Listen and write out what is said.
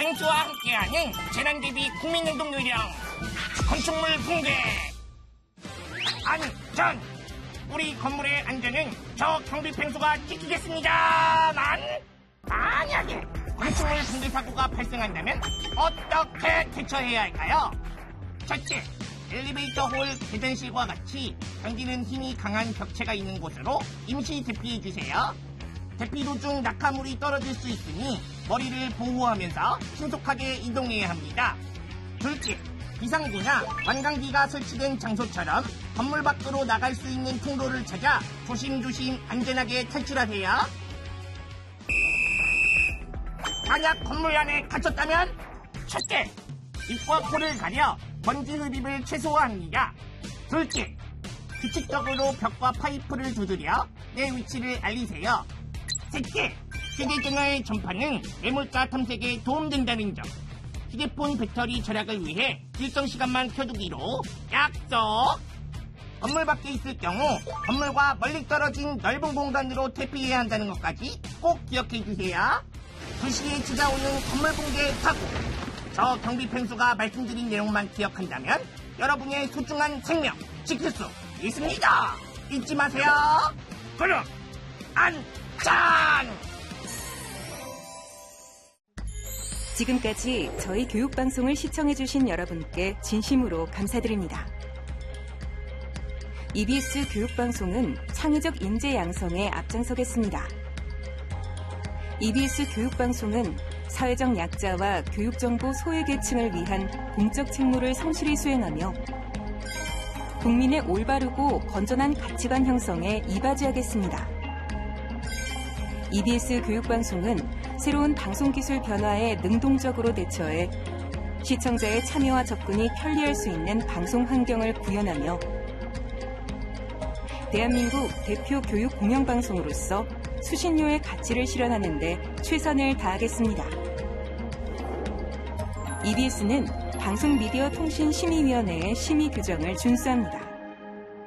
펭수와 함께하는 재난대비 국민행동 요령 건축물 붕괴. 안전! 우리 건물의 안전은 저 경비 펭수가 지키겠습니다만, 만약에 건축물 붕괴 사고가 발생한다면 어떻게 대처해야 할까요? 첫째, 엘리베이터 홀 계단실과 같이 당기는 힘이 강한 벽체가 있는 곳으로 임시 대피해주세요. 대피 도중 낙하물이 떨어질 수 있으니 머리를 보호하면서 신속하게 이동해야 합니다. 둘째, 비상구나 완강기가 설치된 장소처럼 건물 밖으로 나갈 수 있는 통로를 찾아 조심조심 안전하게 탈출하세요. 만약 건물 안에 갇혔다면 첫째, 입과 코를 가려 먼지 흡입을 최소화합니다. 둘째, 규칙적으로 벽과 파이프를 두드려 내 위치를 알리세요. 셋째, 휴대전화의 전파는 매몰자 탐색에 도움된다는 점. 휴대폰 배터리 절약을 위해 일정 시간만 켜두기로 약속! 건물 밖에 있을 경우 건물과 멀리 떨어진 넓은 공간으로 대피해야 한다는 것까지 꼭 기억해 주세요. 2시에 찾아오는 건물 붕괴 사고. 저 경비 펭수가 말씀드린 내용만 기억한다면 여러분의 소중한 생명 지킬 수 있습니다. 잊지 마세요. 그럼 안전! 지금까지 저희 교육방송을 시청해주신 여러분께 진심으로 감사드립니다. EBS 교육방송은 창의적 인재 양성에 앞장서겠습니다. EBS 교육방송은 사회적 약자와 교육정보 소외계층을 위한 공적 책무를 성실히 수행하며 국민의 올바르고 건전한 가치관 형성에 이바지하겠습니다. EBS 교육방송은 새로운 방송기술 변화에 능동적으로 대처해 시청자의 참여와 접근이 편리할 수 있는 방송 환경을 구현하며 대한민국 대표 교육 공영방송으로서 수신료의 가치를 실현하는 데 최선을 다하겠습니다. EBS는 방송미디어통신심의위원회의 심의 규정을 준수합니다.